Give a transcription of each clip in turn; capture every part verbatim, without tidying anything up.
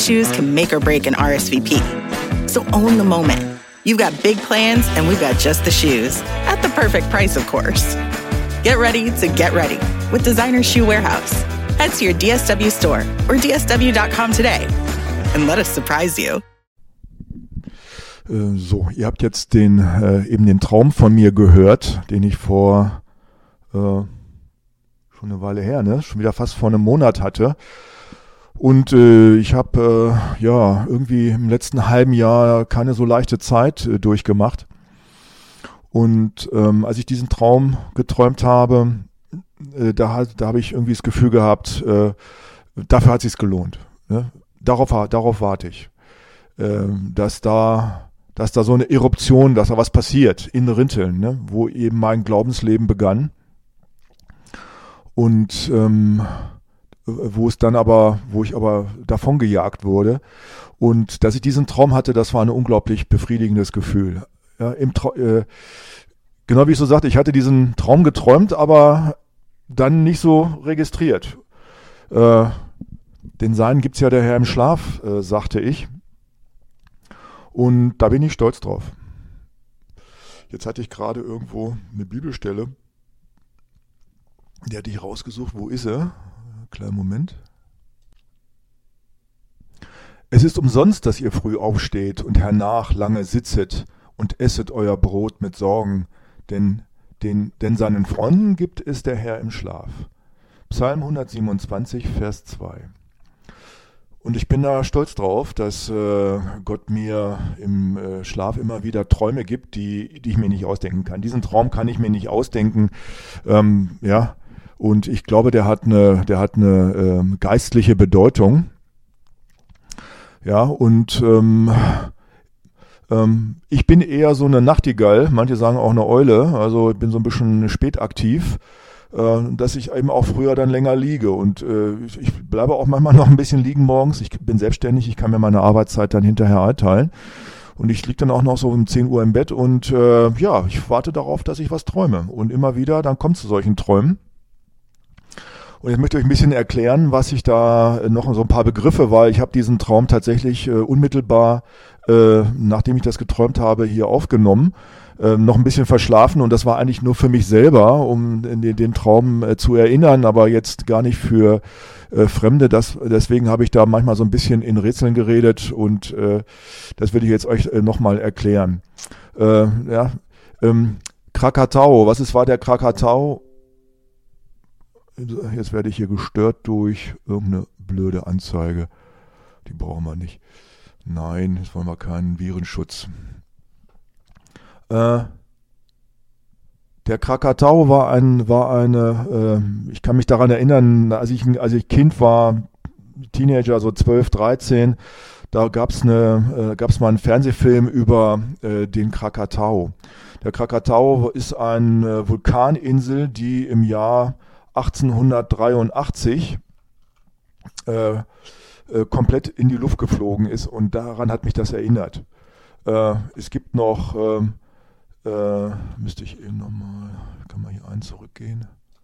shoes can make or break an R S V P. So own the moment. You've got big plans, and we've got just the shoes. At the perfect price, of course. Get ready to get ready with Designer Shoe Warehouse. Head to your D S W store or D S W dot com today and let us surprise you. So, ihr habt jetzt den äh, eben den Traum von mir gehört, den ich vor äh, schon eine Weile her, ne, schon wieder fast vor einem Monat hatte. Und äh, ich habe äh, ja irgendwie im letzten halben Jahr keine so leichte Zeit äh, durchgemacht. Und ähm, als ich diesen Traum geträumt habe, äh, da, da habe ich irgendwie das Gefühl gehabt, äh, dafür hat es sich gelohnt. Ne? Darauf, darauf warte ich, äh, dass da, dass da so eine Eruption, dass da was passiert in Rinteln, ne? Wo eben mein Glaubensleben begann. Und ähm, wo es dann aber, wo ich aber davongejagt wurde. Und dass ich diesen Traum hatte, das war ein unglaublich befriedigendes Gefühl. Ja, im Tra- äh, genau wie ich so sagte, ich hatte diesen Traum geträumt, aber dann nicht so registriert. Äh, den Sein gibt's ja der Herr im Schlaf, äh, sagte ich. Und da bin ich stolz drauf. Jetzt hatte ich gerade irgendwo eine Bibelstelle, die hatte ich rausgesucht. Wo ist er? Kleinen Moment. Es ist umsonst, dass ihr früh aufsteht und hernach lange sitzet und esset euer Brot mit Sorgen, denn, den, denn seinen Freunden gibt es der Herr im Schlaf. Psalm hundertsiebenundzwanzig, Vers zwei. Und ich bin da stolz drauf, dass äh, Gott mir im äh, Schlaf immer wieder Träume gibt, die, die ich mir nicht ausdenken kann. Diesen Traum kann ich mir nicht ausdenken, ähm, ja. Und ich glaube, der hat eine, der hat eine ähm, geistliche Bedeutung. Ja, und ähm, ähm, ich bin eher so eine Nachtigall, manche sagen auch eine Eule, also ich bin so ein bisschen spät aktiv, äh, dass ich eben auch früher dann länger liege. Und äh, ich, ich bleibe auch manchmal noch ein bisschen liegen morgens. Ich bin selbstständig, ich kann mir meine Arbeitszeit dann hinterher einteilen. Und ich liege dann auch noch so um zehn Uhr im Bett und äh, ja, ich warte darauf, dass ich was träume. Und immer wieder, dann kommt es zu solchen Träumen. Und jetzt möchte ich euch ein bisschen erklären, was ich da noch so ein paar Begriffe, weil ich habe diesen Traum tatsächlich äh, unmittelbar, äh, nachdem ich das geträumt habe, hier aufgenommen, äh, noch ein bisschen verschlafen und das war eigentlich nur für mich selber, um den, den Traum äh, zu erinnern, aber jetzt gar nicht für äh, Fremde. Das, deswegen habe ich da manchmal so ein bisschen in Rätseln geredet und äh, das will ich jetzt euch äh, nochmal erklären. Äh, ja, ähm, Krakatau, was ist, war der Krakatau? Jetzt werde ich hier gestört durch irgendeine blöde Anzeige. Die brauchen wir nicht. Nein, jetzt wollen wir keinen Virenschutz. Äh, der Krakatau war ein, war eine, äh, ich kann mich daran erinnern, als ich, als ich Kind war, Teenager, so zwölf, dreizehn, da gab es eine, äh, gab's mal einen Fernsehfilm über äh, den Krakatau. Der Krakatau ist eine äh, Vulkaninsel, die im Jahr achtzehnhundertdreiundachtzig äh, äh, komplett in die Luft geflogen ist und daran hat mich das erinnert. Äh, es gibt noch, äh, äh, müsste ich eben nochmal, kann man hier einen zurückgehen.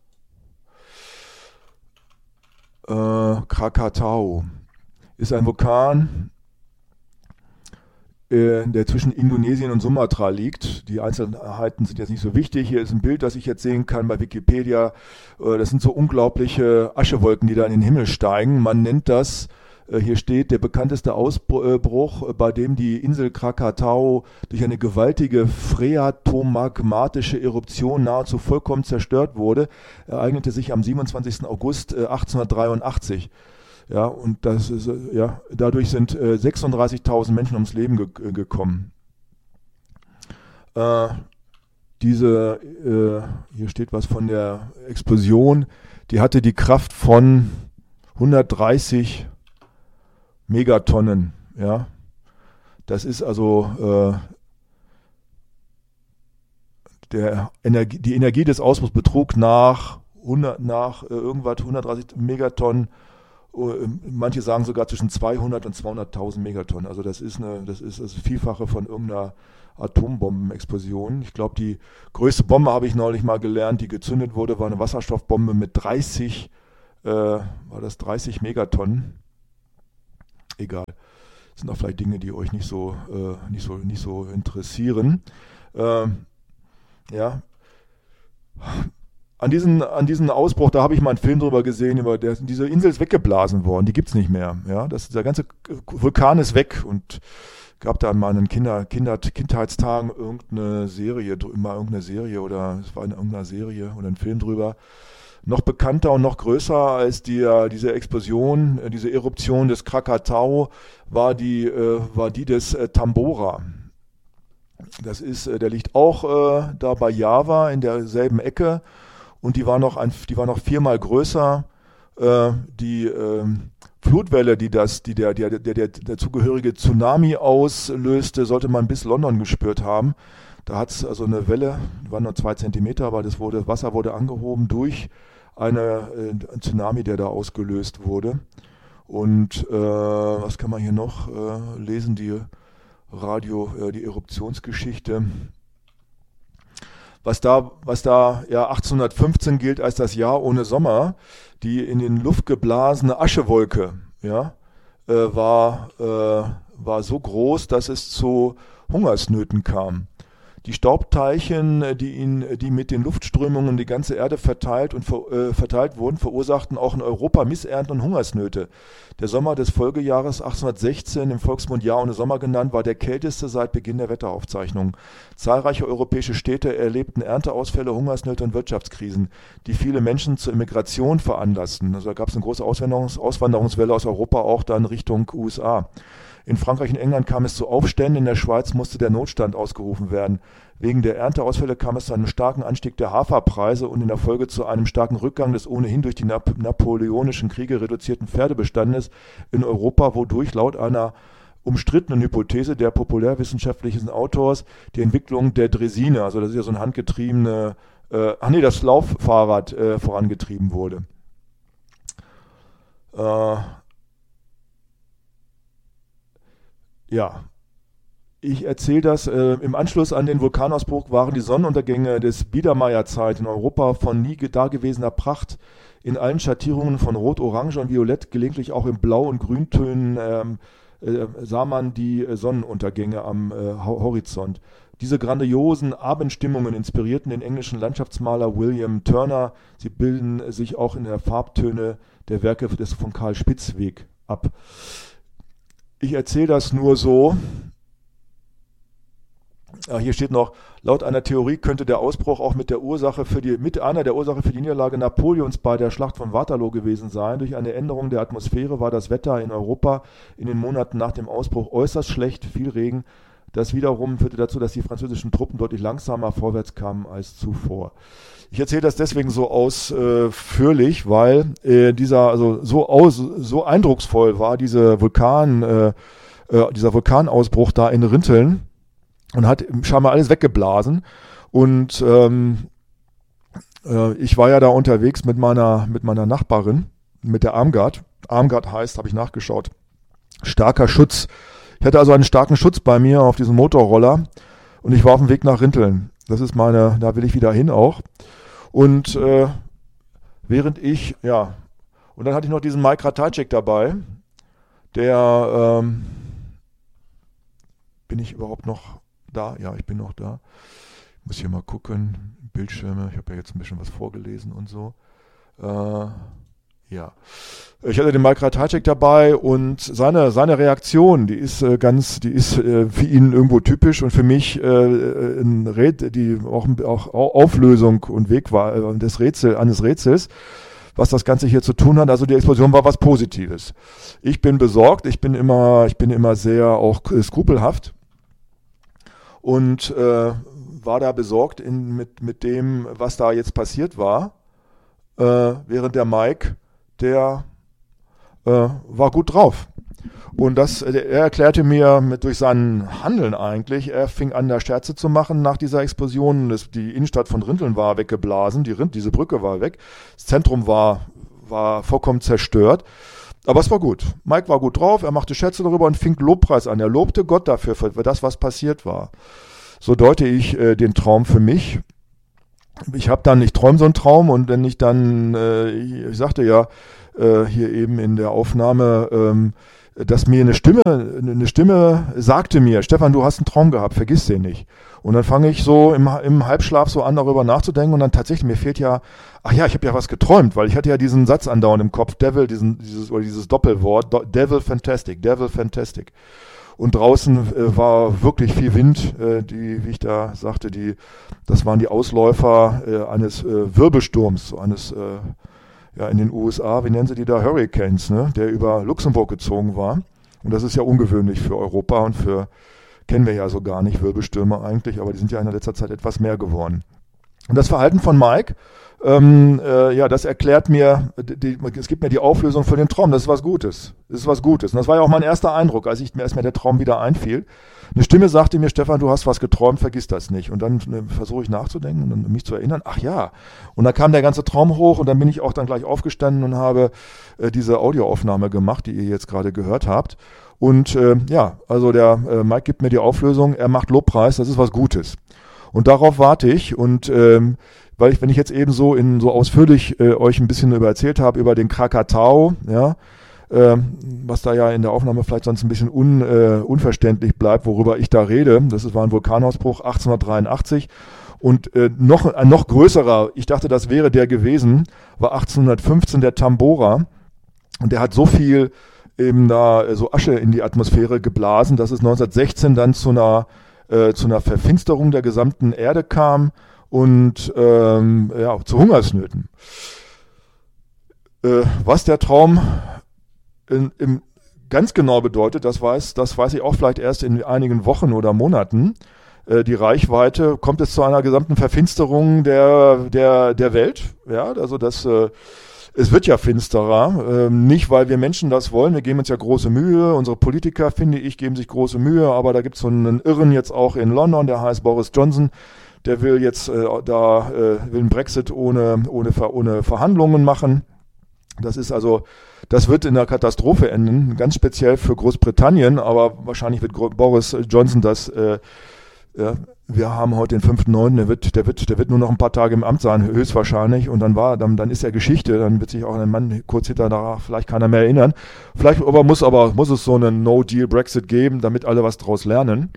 Äh, Krakatau ist ein Vulkan, der zwischen Indonesien und Sumatra liegt. Die Einzelheiten sind jetzt nicht so wichtig. Hier ist ein Bild, das ich jetzt sehen kann bei Wikipedia. Das sind so unglaubliche Aschewolken, die da in den Himmel steigen. Man nennt das, hier steht, der bekannteste Ausbruch, bei dem die Insel Krakatau durch eine gewaltige phreatomagmatische Eruption nahezu vollkommen zerstört wurde, ereignete sich am siebenundzwanzigsten August achtzehnhundertdreiundachtzig. Ja, und das ist, ja, dadurch sind äh, sechsunddreißigtausend Menschen ums Leben ge- gekommen. Äh, diese, äh, hier steht was von der Explosion, die hatte die Kraft von hundertdreißig Megatonnen. Ja, das ist also äh, der Energie, die Energie des Ausbruchs betrug nach hundert, nach äh, irgendwas hundertdreißig Megatonnen. Manche sagen sogar zwischen zweihundert und zweihunderttausend Megatonnen. Also das ist eine, das ist das Vielfache von irgendeiner Atombombenexplosion. Ich glaube, die größte Bombe habe ich neulich mal gelernt, die gezündet wurde, war eine Wasserstoffbombe mit dreißig, äh, war das dreißig Megatonnen? Egal. sind auch vielleicht Dinge, die euch nicht so, äh, nicht so, nicht so interessieren. Ähm, ja. An diesen, an diesen Ausbruch, da habe ich mal einen Film drüber gesehen, über der, diese Insel ist weggeblasen worden, die gibt's nicht mehr. Ja, das, der ganze Vulkan ist weg und gab da in meinen Kinder, Kinder, Kindheitstagen irgendeine Serie, immer irgendeine Serie oder es war in irgendeiner Serie oder ein Film drüber. Noch bekannter und noch größer als die, diese Explosion, diese Eruption des Krakatau war die, äh, war die des äh, Tambora. Das ist, äh, der liegt auch äh, da bei Java in derselben Ecke und die war noch, ein, die war noch viermal größer. Äh, die äh, Flutwelle, die das, die der, der, der, der dazugehörige Tsunami auslöste, sollte man bis London gespürt haben. Da hat es also eine Welle, waren nur zwei Zentimeter, aber das wurde, Wasser wurde angehoben durch eine, äh, ein Tsunami, der da ausgelöst wurde. Und äh, was kann man hier noch äh, lesen? Die Radio, äh, die Eruptionsgeschichte. Was da, was da ja achtzehnhundertfünfzehn gilt als das Jahr ohne Sommer, die in den Luft geblasene Aschewolke, ja, äh, war, äh, war so groß, dass es zu Hungersnöten kam. Die Staubteilchen, die, ihn, die mit den Luftströmungen die ganze Erde verteilt und ver, äh, verteilt wurden, verursachten auch in Europa Missernten und Hungersnöte. Der Sommer des Folgejahres achtzehnhundertsechzehn, im Volksmund Jahr ohne Sommer genannt, war der kälteste seit Beginn der Wetteraufzeichnungen. Zahlreiche europäische Städte erlebten Ernteausfälle, Hungersnöte und Wirtschaftskrisen, die viele Menschen zur Immigration veranlassten. Also da gab es eine große Auswanderungs- Auswanderungswelle aus Europa auch dann Richtung U S A. In Frankreich und England kam es zu Aufständen, in der Schweiz musste der Notstand ausgerufen werden. Wegen der Ernteausfälle kam es zu einem starken Anstieg der Haferpreise und in der Folge zu einem starken Rückgang des ohnehin durch die Nap- napoleonischen Kriege reduzierten Pferdebestandes in Europa, wodurch laut einer umstrittenen Hypothese der populärwissenschaftlichen Autors die Entwicklung der Draisine, also das ist ja so ein handgetriebene, äh, ach nee, das Lauffahrrad äh, vorangetrieben wurde. Äh, Ja, ich erzähle das. Äh, Im Anschluss an den Vulkanausbruch waren die Sonnenuntergänge des Biedermeierzeit in Europa von nie dagewesener Pracht. In allen Schattierungen von Rot, Orange und Violett, gelegentlich auch in Blau- und Grüntönen, ähm, äh, sah man die Sonnenuntergänge am äh, Horizont. Diese grandiosen Abendstimmungen inspirierten den englischen Landschaftsmaler William Turner. Sie bilden sich auch in der Farbtöne der Werke des von Karl Spitzweg ab. Ich erzähle das nur so. Ja, hier steht noch, laut einer Theorie könnte der Ausbruch auch mit der Ursache für die, mit einer der Ursache für die Niederlage Napoleons bei der Schlacht von Waterloo gewesen sein. Durch eine Änderung der Atmosphäre war das Wetter in Europa in den Monaten nach dem Ausbruch äußerst schlecht, viel Regen. Das wiederum führte dazu, dass die französischen Truppen deutlich langsamer vorwärts kamen als zuvor. Ich erzähle das deswegen so ausführlich, weil äh, dieser also so aus so eindrucksvoll war diese Vulkan äh, äh, dieser Vulkanausbruch da in Rinteln und hat scheinbar alles weggeblasen und ähm, äh, ich war ja da unterwegs mit meiner mit meiner Nachbarin, mit der Armgard. Armgard heißt, habe ich nachgeschaut, starker Schutz. Ich hatte also einen starken Schutz bei mir auf diesem Motorroller und ich war auf dem Weg nach Rinteln. Das ist meine, da will ich wieder hin auch. Und äh, während ich, ja, und dann hatte ich noch diesen Mike Ratajczyk dabei, der, ähm, bin ich überhaupt noch da? Ja, ich bin noch da. Ich muss hier mal gucken, Bildschirme, ich habe ja jetzt ein bisschen was vorgelesen und so. Äh, ja, ich hatte den Mike Ratajczyk dabei und seine seine Reaktion, die ist äh, ganz, die ist äh, für ihn irgendwo typisch und für mich äh, ein Rätsel, die auch, auch Auflösung und Weg war äh, des Rätsel eines Rätsels, was das Ganze hier zu tun hat. Also die Explosion war was Positives. Ich bin besorgt, ich bin immer, ich bin immer sehr auch äh, skrupelhaft und äh, war da besorgt in, mit mit dem, was da jetzt passiert war, äh, während der Mike der äh, war gut drauf. Und das, er erklärte mir mit, durch sein Handeln eigentlich, er fing an, da Scherze zu machen nach dieser Explosion. Das, die Innenstadt von Rinteln war weggeblasen, die Rind, diese Brücke war weg, das Zentrum war, war vollkommen zerstört. Aber es war gut. Mike war gut drauf, er machte Scherze darüber und fing Lobpreis an. Er lobte Gott dafür, für das, was passiert war. So deute ich äh, den Traum für mich. Ich habe dann, ich träume so einen Traum und wenn ich dann, äh, ich sagte ja äh, hier eben in der Aufnahme, ähm, dass mir eine Stimme, eine Stimme sagte mir, Stefan, du hast einen Traum gehabt, vergiss den nicht. Und dann fange ich so im, im Halbschlaf so an, darüber nachzudenken und dann tatsächlich, mir fehlt ja, ach ja, ich habe ja was geträumt, weil ich hatte ja diesen Satz andauernd im Kopf, Devil, diesen, dieses, oder dieses Doppelwort, Devil Fantastic, Devil Fantastic. Und draußen äh, war wirklich viel Wind, äh, die, wie ich da sagte, die, das waren die Ausläufer äh, eines äh, Wirbelsturms, so eines, äh, ja, in den U S A, wie nennen sie die da, Hurricanes, ne, der über Luxemburg gezogen war. Und das ist ja ungewöhnlich für Europa und für, kennen wir ja so gar nicht, Wirbelstürme eigentlich, aber die sind ja in letzter Zeit etwas mehr geworden. Und das Verhalten von Mike, ähm, äh, ja, das erklärt mir, die, es gibt mir die Auflösung für den Traum, das ist was Gutes, das ist was Gutes. Und das war ja auch mein erster Eindruck, als ich mir erst mir der Traum wieder einfiel. Eine Stimme sagte mir, Stefan, du hast was geträumt, vergiss das nicht. Und dann äh, versuche ich nachzudenken und dann, mich zu erinnern, ach ja. Und dann kam der ganze Traum hoch und dann bin ich auch dann gleich aufgestanden und habe äh, diese Audioaufnahme gemacht, die ihr jetzt gerade gehört habt. Und äh, ja, also der äh, Mike gibt mir die Auflösung, er macht Lobpreis, das ist was Gutes. Und darauf warte ich und ähm, weil ich, wenn ich jetzt eben so in so ausführlich äh, euch ein bisschen über erzählt habe über den Krakatau, ja, äh, was da ja in der Aufnahme vielleicht sonst ein bisschen un, äh, unverständlich bleibt, worüber ich da rede, das war ein Vulkanausbruch achtzehnhundertdreiundachtzig und äh, noch ein noch größerer, ich dachte, das wäre der gewesen, war achtzehnhundertfünfzehn der Tambora und der hat so viel eben da äh, so Asche in die Atmosphäre geblasen, dass es neunzehnhundertsechzehn dann zu einer äh, zu einer Verfinsterung der gesamten Erde kam und ähm, ja, zu Hungersnöten. Äh, was der Traum in, im, ganz genau bedeutet, das weiß, das weiß ich auch vielleicht erst in einigen Wochen oder Monaten. Äh, die Reichweite, kommt es zu einer gesamten Verfinsterung der, der, der Welt. Ja, also das, äh, es wird ja finsterer. Äh, nicht, weil wir Menschen das wollen. Wir geben uns ja große Mühe. Unsere Politiker, finde ich, geben sich große Mühe. Aber da gibt es so einen Irren jetzt auch in London, der heißt Boris Johnson. Der will jetzt äh, da äh, will einen Brexit ohne, ohne, ohne Verhandlungen machen. Das ist also, das wird in einer Katastrophe enden, ganz speziell für Großbritannien, aber wahrscheinlich wird Boris Johnson das, äh, ja, wir haben heute den fünften neunten der wird, der wird, der wird nur noch ein paar Tage im Amt sein, höchstwahrscheinlich, und dann war, dann, dann ist er Geschichte, dann wird sich auch ein Mann kurz hinterher vielleicht keiner mehr erinnern. Vielleicht aber muss aber, muss es so einen No-Deal-Brexit geben, damit alle was draus lernen.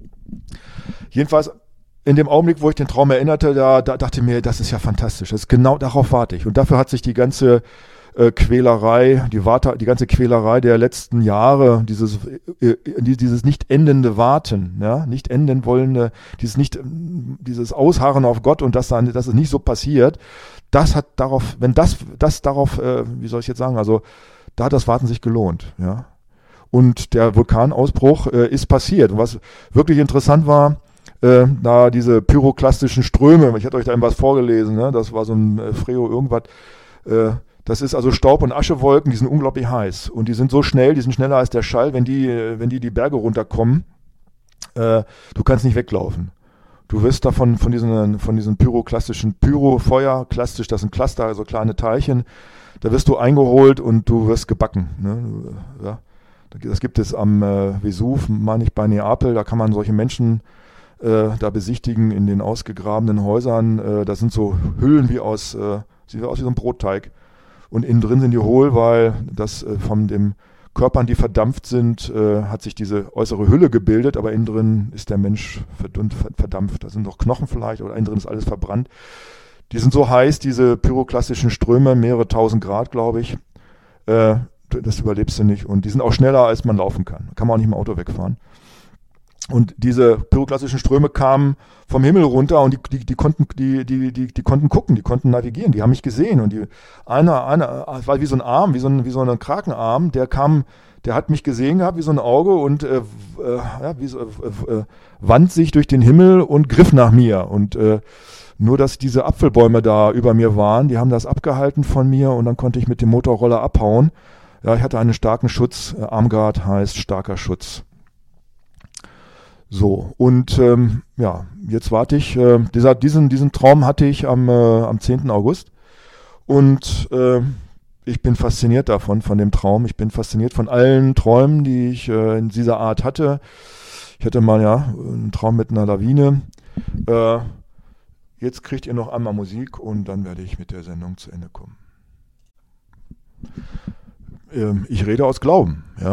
Jedenfalls, in dem Augenblick, wo ich den Traum erinnerte, da, da dachte ich mir, das ist ja fantastisch, das ist genau darauf warte ich. Und dafür hat sich die ganze äh, Quälerei, die, Warte, die ganze Quälerei der letzten Jahre, dieses, äh, dieses nicht endende Warten, ja, nicht enden wollende, dieses nicht, dieses Ausharren auf Gott und dass, dann, dass es nicht so passiert, das hat darauf, wenn das, das darauf, äh, wie soll ich jetzt sagen, also da hat das Warten sich gelohnt, ja. Und der Vulkanausbruch äh, ist passiert. Und was wirklich interessant war, Äh, da diese pyroklastischen Ströme, ich hatte euch da eben was vorgelesen, ne? Das war so ein äh, Freo irgendwas, äh, das ist also Staub- und Aschewolken, die sind unglaublich heiß und die sind so schnell, die sind schneller als der Schall, wenn die, äh, wenn die die Berge runterkommen, äh, du kannst nicht weglaufen. Du wirst davon, von diesen, von diesen pyroklastischen Pyrofeuer, klastisch, das sind Cluster, also kleine Teilchen, da wirst du eingeholt und du wirst gebacken, ne? Ja. Das gibt es am äh, Vesuv, meine ich, bei Neapel, da kann man solche Menschen Äh, da besichtigen in den ausgegrabenen Häusern. Äh, das sind so Hüllen wie aus, äh, sieht aus wie so ein Brotteig. Und innen drin sind die hohl, weil das äh, von den Körpern, die verdampft sind, äh, hat sich diese äußere Hülle gebildet, aber innen drin ist der Mensch verdunnt, verdampft. Da sind noch Knochen vielleicht, oder innen drin ist alles verbrannt. Die sind so heiß, diese pyroklastischen Ströme, mehrere tausend Grad, glaube ich. Äh, das überlebst du nicht. Und die sind auch schneller, als man laufen kann. Da kann man auch nicht mit dem Auto wegfahren. Und diese pyroklastischen Ströme kamen vom Himmel runter und die, die, die konnten, die, die, die, die konnten gucken, die konnten navigieren, die haben mich gesehen und die, einer, einer, war wie so ein Arm, wie so ein, wie so ein Krakenarm, der kam, der hat mich gesehen gehabt, wie so ein Auge und, äh, äh, ja, wie so, äh, äh, wand sich durch den Himmel und griff nach mir und, äh, nur, dass diese Apfelbäume da über mir waren, die haben das abgehalten von mir und dann konnte ich mit dem Motorroller abhauen. Ja, ich hatte einen starken Schutz, äh, Armguard heißt starker Schutz. So, und ähm, ja, jetzt warte ich, äh, dieser, diesen, diesen Traum hatte ich am, äh, am zehnten August und äh, ich bin fasziniert davon, von dem Traum. Ich bin fasziniert von allen Träumen, die ich äh, in dieser Art hatte. Ich hatte mal ja einen Traum mit einer Lawine. Äh, jetzt kriegt ihr noch einmal Musik und dann werde ich mit der Sendung zu Ende kommen. Ähm, ich rede aus Glauben, ja.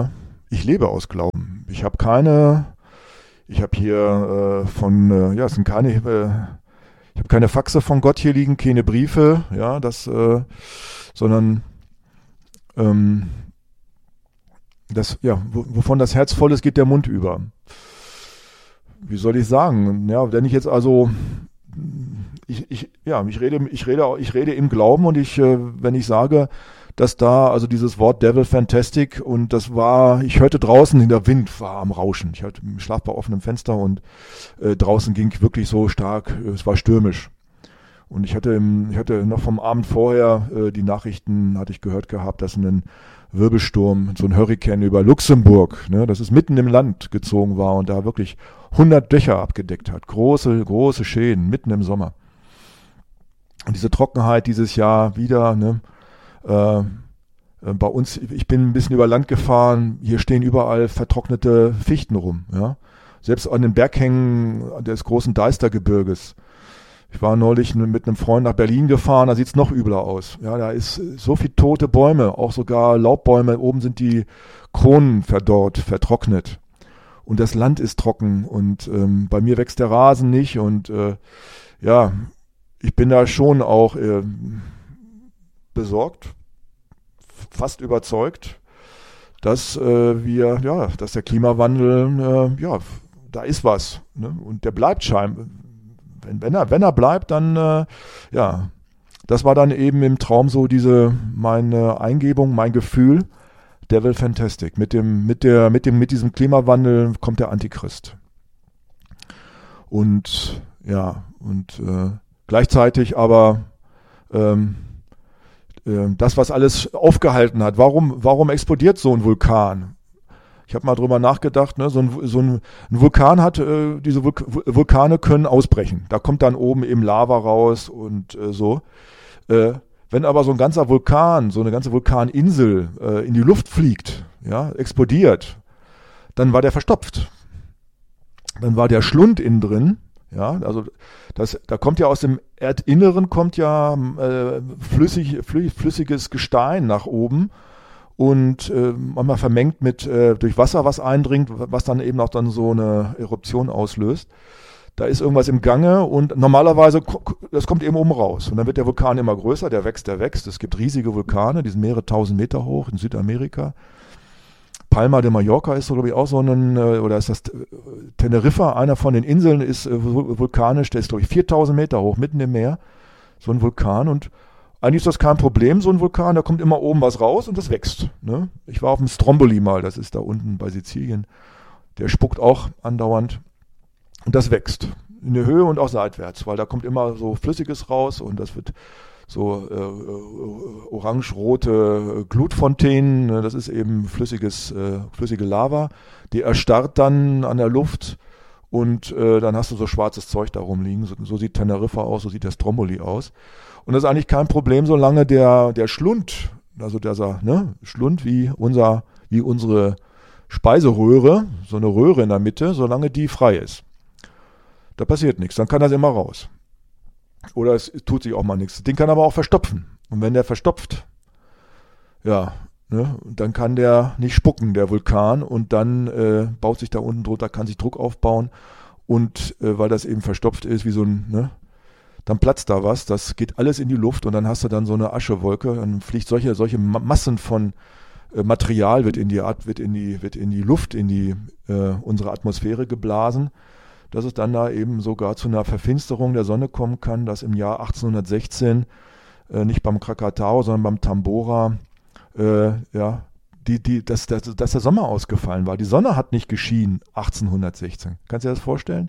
ich lebe aus Glauben. Ich habe keine, ich habe hier äh, von, äh, ja, es sind keine, äh, ich habe keine Faxe von Gott hier liegen, keine Briefe, ja, das, äh, sondern ähm, das, ja, wovon das Herz voll ist, geht der Mund über. Wie soll ich sagen? Ja, wenn ich jetzt also, ich, ich, ja, ich rede, ich rede, ich rede im Glauben und ich, äh, wenn ich sage, dass da, also dieses Wort Devil Fantastic und das war, ich hörte draußen, der Wind war am Rauschen. Ich hatte im Schlaf bei offenem Fenster und äh, draußen ging wirklich so stark, es war stürmisch. Und ich hatte, im, ich hatte noch vom Abend vorher äh, die Nachrichten, hatte ich gehört gehabt, dass ein Wirbelsturm, so ein Hurrikan über Luxemburg, ne, das ist mitten im Land gezogen war und da wirklich hundert Dächer abgedeckt hat. Große, große Schäden, mitten im Sommer. Und diese Trockenheit dieses Jahr wieder, ne, äh, bei uns, ich bin ein bisschen über Land gefahren, hier stehen überall vertrocknete Fichten rum, ja. Selbst an den Berghängen des großen Deistergebirges. Ich war neulich mit einem Freund nach Berlin gefahren, da sieht's noch übler aus. Ja, da ist so viel tote Bäume, auch sogar Laubbäume, oben sind die Kronen verdorrt, vertrocknet. Und das Land ist trocken und ähm, bei mir wächst der Rasen nicht und äh, ja, ich bin da schon auch äh, besorgt, fast überzeugt, dass äh, wir, ja, dass der Klimawandel, äh, ja, da ist was, ne? Und der bleibt scheinbar. Wenn, wenn er, wenn er bleibt, dann, äh, ja, das war dann eben im Traum so diese, meine Eingebung, mein Gefühl, Devil Fantastic. Mit dem, mit der, mit dem, mit diesem Klimawandel kommt der Antichrist. Und, ja, und, äh, gleichzeitig aber, ähm, äh, das, was alles aufgehalten hat. Warum, warum explodiert so ein Vulkan? Ich habe mal drüber nachgedacht, ne? so, ein, so ein, ein Vulkan hat, äh, diese Vul- Vulkane können ausbrechen. Da kommt dann oben eben Lava raus und äh, so. Äh, wenn aber so ein ganzer Vulkan, so eine ganze Vulkaninsel äh, in die Luft fliegt, ja, explodiert, dann war der verstopft. Dann war der Schlund innen drin, ja, also das, da kommt ja aus dem Erdinneren kommt ja äh, flüssig, flü- flüssiges Gestein nach oben. Und äh, manchmal vermengt mit äh, durch Wasser, was eindringt, was dann eben auch dann so eine Eruption auslöst. Da ist irgendwas im Gange und normalerweise, das kommt eben oben raus. Und dann wird der Vulkan immer größer, der wächst, der wächst. Es gibt riesige Vulkane, die sind mehrere tausend Meter hoch in Südamerika. Palma de Mallorca ist so, glaube ich, auch so ein, oder ist das Teneriffa, einer von den Inseln ist vulkanisch, der ist, glaube ich, viertausend Meter hoch, mitten im Meer. So ein Vulkan und eigentlich ist das kein Problem, so ein Vulkan, da kommt immer oben was raus und das wächst. Ne? Ich war auf dem Stromboli mal, das ist da unten bei Sizilien. Der spuckt auch andauernd und das wächst. In der Höhe und auch seitwärts, weil da kommt immer so Flüssiges raus und das wird so äh, orange-rote Glutfontänen, ne? Das ist eben flüssiges, äh, flüssige Lava, die erstarrt dann an der Luft und äh, dann hast du so schwarzes Zeug da rumliegen. So, so sieht Teneriffa aus, so sieht der Stromboli aus. Und das ist eigentlich kein Problem, solange der, der Schlund, also dieser ne, Schlund wie, unser, wie unsere Speiseröhre, so eine Röhre in der Mitte, solange die frei ist. Da passiert nichts, dann kann das immer raus. Oder es, es tut sich auch mal nichts. Den kann aber auch verstopfen. Und wenn der verstopft, ja, ne, dann kann der nicht spucken, der Vulkan, und dann äh, baut sich da unten drunter, kann sich Druck aufbauen und äh, weil das eben verstopft ist, wie so ein, ne, dann platzt da was, das geht alles in die Luft und dann hast du dann so eine Aschewolke, dann fliegt solche, solche Massen von äh, Material wird in die Art, wird in die, wird in die Luft, in die äh, unsere Atmosphäre geblasen, dass es dann da eben sogar zu einer Verfinsterung der Sonne kommen kann, dass im Jahr achtzehnhundertsechzehn äh, nicht beim Krakatau, sondern beim Tambora äh, ja, die, die, dass, dass, dass der Sommer ausgefallen war. Die Sonne hat nicht geschienen achtzehnhundertsechzehn. Kannst du dir das vorstellen?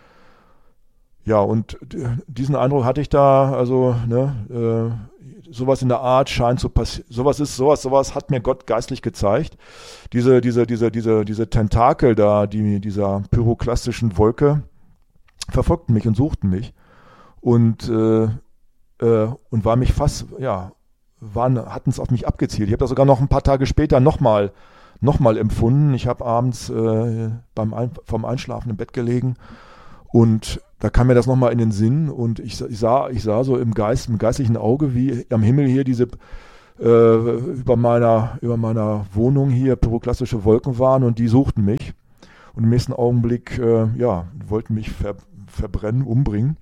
Ja, und diesen Eindruck hatte ich da, also, ne, äh, sowas in der Art scheint zu passieren. Sowas ist, sowas, sowas hat mir Gott geistlich gezeigt. Diese, diese, diese, diese, diese Tentakel da, die, dieser pyroklastischen Wolke, verfolgten mich und suchten mich. Und, äh, äh, und war mich fast, ja, waren, hatten es auf mich abgezielt. Ich habe das sogar noch ein paar Tage später nochmal, nochmal empfunden. Ich habe abends äh, beim Ein- vom Einschlafen im Bett gelegen und da kam mir das nochmal in den Sinn und ich, ich, sah, ich sah so im Geist, im geistlichen Auge, wie am Himmel hier diese, äh, über meiner, über meiner Wohnung hier pyroklastische Wolken waren und die suchten mich. Und im nächsten Augenblick, äh, ja, wollten mich ver, verbrennen, umbringen.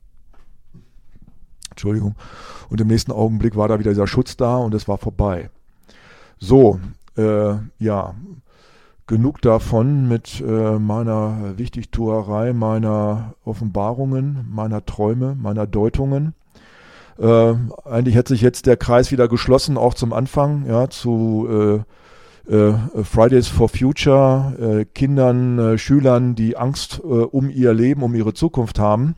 Entschuldigung. Und im nächsten Augenblick war da wieder dieser Schutz da und es war vorbei. So, äh, ja, genug davon mit äh, meiner Wichtigtuerei, meiner Offenbarungen, meiner Träume, meiner Deutungen. Äh, eigentlich hätte sich jetzt der Kreis wieder geschlossen, auch zum Anfang, ja, zu äh, äh, Fridays for Future, äh, Kindern, äh, Schülern, die Angst äh, um ihr Leben, um ihre Zukunft haben.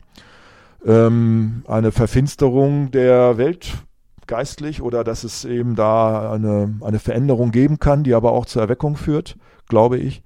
Ähm, eine Verfinsterung der Welt geistlich oder dass es eben da eine, eine Veränderung geben kann, die aber auch zur Erweckung führt, glaube ich.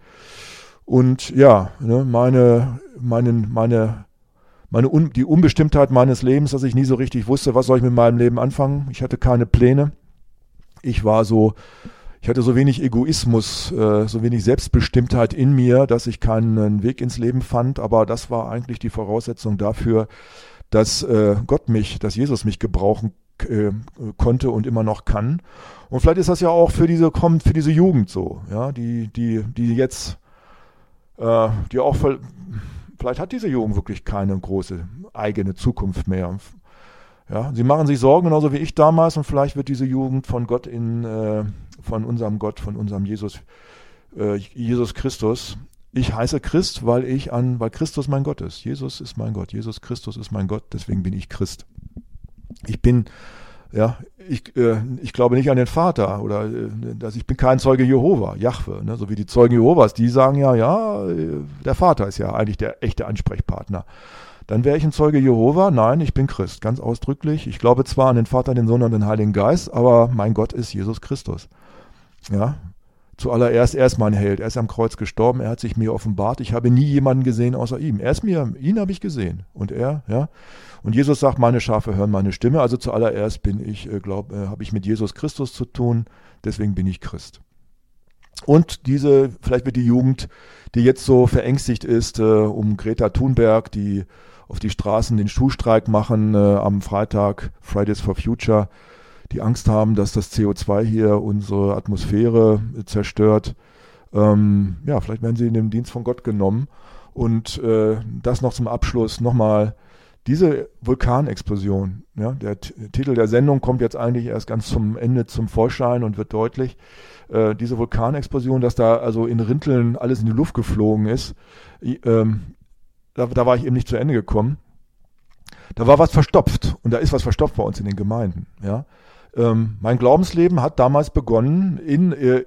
Und ja, ne, meine, meinen, meine, meine Un, die Unbestimmtheit meines Lebens, dass ich nie so richtig wusste, was soll ich mit meinem Leben anfangen. Ich hatte keine Pläne. Ich war so, ich hatte so wenig Egoismus, äh, so wenig Selbstbestimmtheit in mir, dass ich keinen Weg ins Leben fand. Aber das war eigentlich die Voraussetzung dafür, dass äh, Gott mich, dass Jesus mich gebrauchen äh, konnte und immer noch kann. Und vielleicht ist das ja auch für diese kommt für diese Jugend so, ja, die die die jetzt, äh, die auch vielleicht hat diese Jugend wirklich keine große eigene Zukunft mehr. Ja, sie machen sich Sorgen genauso wie ich damals und vielleicht wird diese Jugend von Gott in äh, von unserem Gott, von unserem Jesus äh, Jesus Christus. Ich heiße Christ, weil ich an, weil Christus mein Gott ist. Jesus ist mein Gott. Jesus Christus ist mein Gott. Deswegen bin ich Christ. Ich bin, ja, ich, äh, ich glaube nicht an den Vater oder, äh, dass ich bin kein Zeuge Jehova, Jahwe, ne, so wie die Zeugen Jehovas. Die sagen ja, ja, äh, der Vater ist ja eigentlich der echte Ansprechpartner. Dann wäre ich ein Zeuge Jehova. Nein, ich bin Christ, ganz ausdrücklich. Ich glaube zwar an den Vater, den Sohn und den Heiligen Geist, aber mein Gott ist Jesus Christus. Ja. Zuallererst, er ist mein Held, er ist am Kreuz gestorben, er hat sich mir offenbart, ich habe nie jemanden gesehen außer ihm. Er ist mir, ihn habe ich gesehen und er, ja. Und Jesus sagt, meine Schafe hören meine Stimme, also zuallererst bin ich, äh, glaub, äh, habe ich mit Jesus Christus zu tun, deswegen bin ich Christ. Und diese, vielleicht wird die Jugend, die jetzt so verängstigt ist, äh, um Greta Thunberg, die auf die Straßen den Schulstreik machen äh, am Freitag, Fridays for Future, die Angst haben, dass das C O zwei hier unsere Atmosphäre zerstört. Ähm, ja, vielleicht werden sie in den Dienst von Gott genommen. Und äh, das noch zum Abschluss nochmal, diese Vulkanexplosion, ja, der T- Titel der Sendung kommt jetzt eigentlich erst ganz zum Ende zum Vorschein und wird deutlich. Äh, diese Vulkanexplosion, dass da also in Rinteln alles in die Luft geflogen ist, ähm, da, da war ich eben nicht zu Ende gekommen. Da war was verstopft und da ist was verstopft bei uns in den Gemeinden, ja. Ähm, mein Glaubensleben hat damals begonnen in, äh,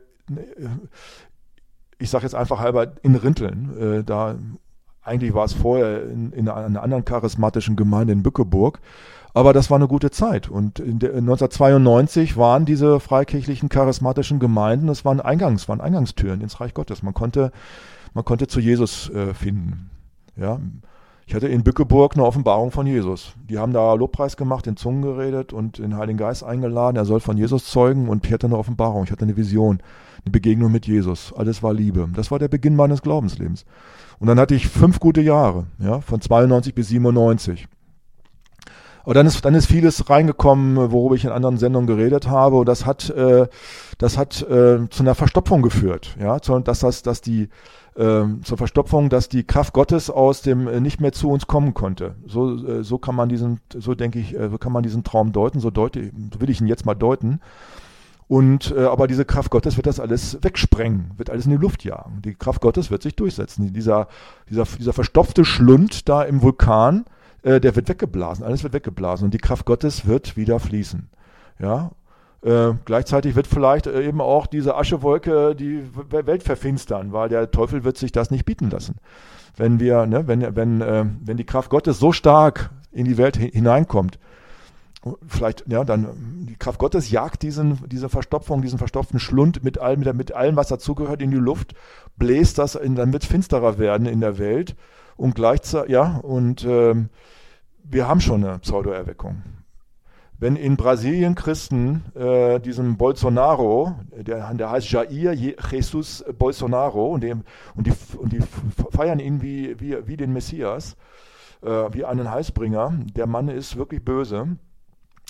ich sage jetzt einfach halber, in Rinteln. Äh, da eigentlich war es vorher in, in einer anderen charismatischen Gemeinde in Bückeburg, aber das war eine gute Zeit. Und in der, neunzehnhundertzweiundneunzig waren diese freikirchlichen charismatischen Gemeinden, das waren Eingangs, waren Eingangstüren ins Reich Gottes. Man konnte, man konnte zu Jesus äh, finden. Ja. Ich hatte in Bückeburg eine Offenbarung von Jesus. Die haben da Lobpreis gemacht, in Zungen geredet und den Heiligen Geist eingeladen. Er soll von Jesus zeugen und ich hatte eine Offenbarung, ich hatte eine Vision, eine Begegnung mit Jesus. Alles war Liebe. Das war der Beginn meines Glaubenslebens. Und dann hatte ich fünf gute Jahre, ja, von zweiundneunzig bis siebenundneunzig. Aber dann ist, dann ist vieles reingekommen, worüber ich in anderen Sendungen geredet habe. Und das hat, äh, das hat äh, zu einer Verstopfung geführt, ja, dass das, dass die Ähm, zur Verstopfung, dass die Kraft Gottes aus dem äh, nicht mehr zu uns kommen konnte. So, äh, so kann man diesen, so denke ich, äh, so kann man diesen Traum deuten, so deute, so will ich ihn jetzt mal deuten. Und äh, aber diese Kraft Gottes wird das alles wegsprengen, wird alles in die Luft jagen. Die Kraft Gottes wird sich durchsetzen. Dieser, dieser, dieser verstopfte Schlund da im Vulkan, äh, der wird weggeblasen, alles wird weggeblasen und die Kraft Gottes wird wieder fließen. Ja. Äh, gleichzeitig wird vielleicht äh, eben auch diese Aschewolke die w- Welt verfinstern, weil der Teufel wird sich das nicht bieten lassen. Wenn wir, ne, wenn, wenn, äh, wenn die Kraft Gottes so stark in die Welt hi- hineinkommt, vielleicht, ja, dann die Kraft Gottes jagt diesen, diese Verstopfung, diesen verstopften Schlund mit allem, mit, mit allem, was dazugehört, in die Luft, bläst das, in, dann wird es finsterer werden in der Welt und gleichzeitig, ja, und äh, wir haben schon eine Pseudo-Erweckung. Wenn in Brasilien Christen äh, diesem Bolsonaro, der, der heißt Jair Jesus Bolsonaro, und, dem, und, die, und die feiern ihn wie, wie, wie den Messias, äh, wie einen Heilsbringer, der Mann ist wirklich böse.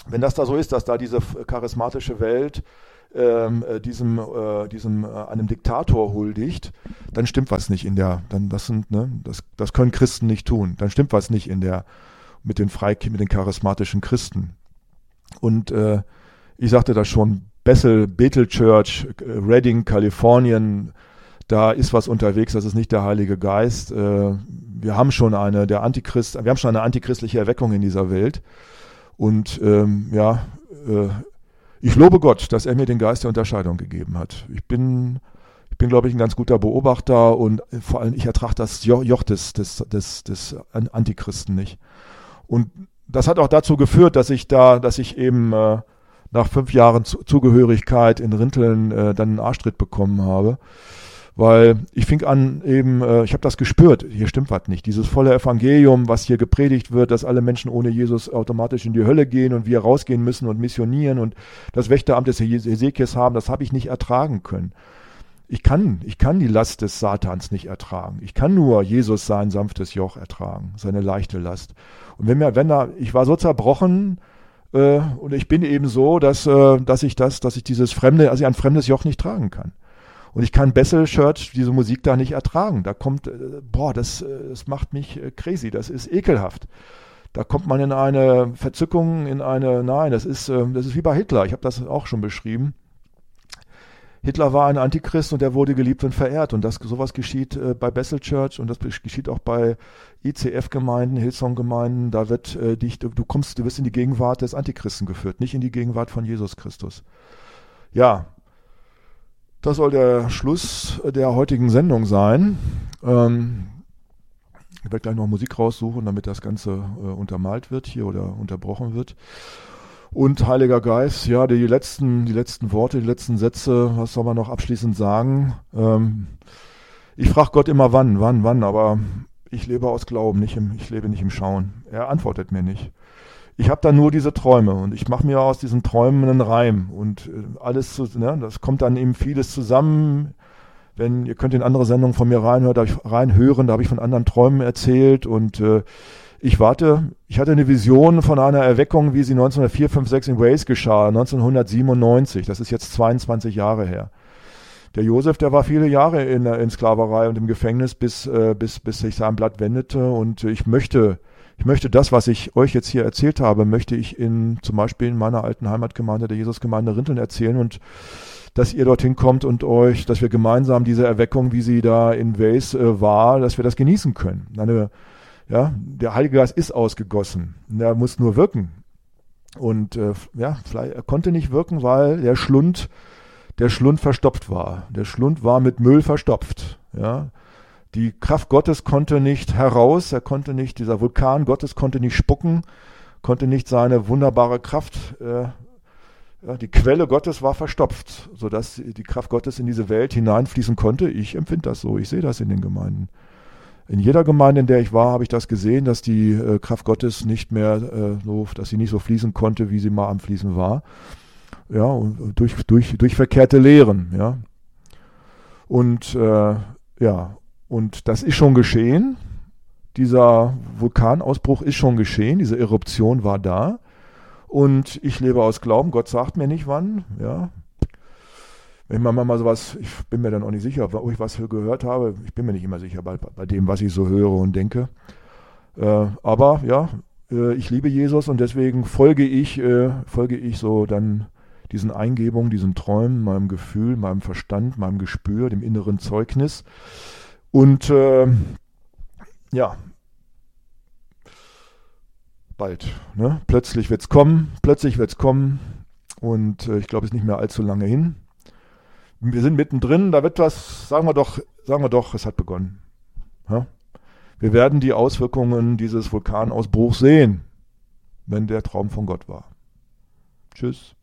wenn das da so ist, dass da diese charismatische Welt ähm, äh, diesem, äh, diesem äh, einem Diktator huldigt, dann stimmt was nicht in der, dann das sind, ne, das, das können Christen nicht tun. Dann stimmt was nicht in der mit den Freik mit den charismatischen Christen. Und äh, ich sagte das schon, Bethel, Bethel Church, Redding, Kalifornien, da ist was unterwegs, das ist nicht der Heilige Geist. Äh, wir haben schon eine, der Antichrist, wir haben schon eine antichristliche Erweckung in dieser Welt. Und ähm, ja, äh, ich lobe Gott, dass er mir den Geist der Unterscheidung gegeben hat. Ich bin, ich bin, glaube ich, ein ganz guter Beobachter und vor allem ich ertrage das Joch des, des, des, des Antichristen nicht. Und das hat auch dazu geführt, dass ich da, dass ich eben äh, nach fünf Jahren Zugehörigkeit in Rinteln äh, dann einen Arschtritt bekommen habe. Weil ich fing an eben, äh, ich habe das gespürt, hier stimmt was nicht. Dieses volle Evangelium, was hier gepredigt wird, dass alle Menschen ohne Jesus automatisch in die Hölle gehen und wir rausgehen müssen und missionieren und das Wächteramt des Hesekiels haben, das habe ich nicht ertragen können. Ich kann, ich kann die Last des Satans nicht ertragen. Ich kann nur Jesus sein sanftes Joch ertragen, seine leichte Last. Und wenn mir, wenn da, ich war so zerbrochen, äh, und ich bin eben so, dass, äh, dass ich das, dass ich dieses fremde, also ein fremdes Joch nicht tragen kann. Und ich kann Bethel Church, diese Musik da nicht ertragen. Da kommt, äh, boah, das, äh, das macht mich äh, crazy, das ist ekelhaft. Da kommt man in eine Verzückung, in eine, nein, das ist, äh, das ist wie bei Hitler, ich habe das auch schon beschrieben. Hitler war ein Antichrist und er wurde geliebt und verehrt. Und das, sowas geschieht äh, bei Bethel Church und das geschieht auch bei I C F-Gemeinden, Hillsong-Gemeinden. Da wird äh, dich, du, du kommst, du wirst in die Gegenwart des Antichristen geführt, nicht in die Gegenwart von Jesus Christus. Ja, das soll der Schluss der heutigen Sendung sein. Ähm, ich werde gleich noch Musik raussuchen, damit das Ganze äh, untermalt wird hier oder unterbrochen wird. Und Heiliger Geist, ja, die letzten, die letzten Worte, die letzten Sätze, was soll man noch abschließend sagen? Ähm, ich frage Gott immer wann, wann, wann, aber ich lebe aus Glauben, nicht im, ich lebe nicht im Schauen. Er antwortet mir nicht. Ich habe da nur diese Träume und ich mache mir aus diesen Träumen einen Reim und äh, alles, zu, ne, das kommt dann eben vieles zusammen. Wenn ihr könnt in andere Sendungen von mir reinhören, da ich reinhören, da habe ich von anderen Träumen erzählt und äh, ich warte, ich hatte eine Vision von einer Erweckung, wie sie neunzehnhundertvier, fünf, sechs in Wales geschah, neunzehnhundertsiebenundneunzig, das ist jetzt zweiundzwanzig Jahre her. Der Josef, der war viele Jahre in, in Sklaverei und im Gefängnis, bis, äh, bis, bis sich sein Blatt wendete und ich möchte, ich möchte das, was ich euch jetzt hier erzählt habe, möchte ich in, zum Beispiel in meiner alten Heimatgemeinde, der Jesusgemeinde Rinteln erzählen und dass ihr dorthin kommt und euch, dass wir gemeinsam diese Erweckung, wie sie da in Wales äh, war, dass wir das genießen können. Eine Ja, der Heilige Geist ist ausgegossen. Er muss nur wirken. Und äh, ja, vielleicht, er konnte nicht wirken, weil der Schlund, der Schlund verstopft war. Der Schlund war mit Müll verstopft. Ja, die Kraft Gottes konnte nicht heraus. Er konnte nicht, dieser Vulkan Gottes konnte nicht spucken, konnte nicht seine wunderbare Kraft. Äh, ja, die Quelle Gottes war verstopft, sodass die Kraft Gottes in diese Welt hineinfließen konnte. Ich empfinde das so. Ich sehe das in den Gemeinden. In jeder Gemeinde, in der ich war, habe ich das gesehen, dass die äh, Kraft Gottes nicht mehr äh, so, dass sie nicht so fließen konnte, wie sie mal am Fließen war. Ja, und durch, durch, durch verkehrte Lehren, ja. Und äh, ja, und das ist schon geschehen. Dieser Vulkanausbruch ist schon geschehen, diese Eruption war da. Und ich lebe aus Glauben, Gott sagt mir nicht wann, ja. Wenn man mal sowas, ich bin mir dann auch nicht sicher, ob ich was gehört habe, ich bin mir nicht immer sicher bei, bei dem, was ich so höre und denke. Äh, aber ja, äh, ich liebe Jesus und deswegen folge ich, äh, folge ich so dann diesen Eingebungen, diesen Träumen, meinem Gefühl, meinem Verstand, meinem Gespür, dem inneren Zeugnis. Und äh, ja, bald, ne? Plötzlich wird's kommen, plötzlich wird's kommen und äh, ich glaube, es ist nicht mehr allzu lange hin. Wir sind mittendrin, da wird was, sagen wir doch, sagen wir doch, es hat begonnen. Ja? Wir werden die Auswirkungen dieses Vulkanausbruchs sehen, wenn der Traum von Gott war. Tschüss.